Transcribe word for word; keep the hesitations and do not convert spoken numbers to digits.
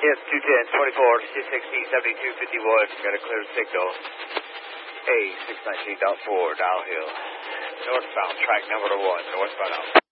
Yes, two ten, twenty-four, six sixteen, seventy-two fifty-one. Got a clear signal. A six nineteen point four, downhill. Northbound, track number one, northbound out.